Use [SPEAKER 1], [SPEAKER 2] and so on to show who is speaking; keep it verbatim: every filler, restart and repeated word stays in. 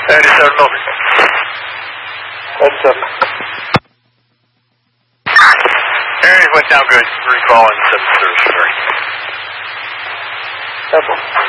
[SPEAKER 1] seventy-seven, over.
[SPEAKER 2] That's up.
[SPEAKER 1] Area went down good. Recall in seven thirty.
[SPEAKER 2] Double.